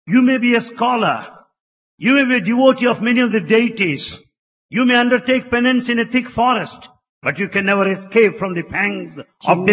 You may be a scholar. You may be a devotee of many of the deities. You may undertake penance in a thick forest, but you can never escape from the pangs of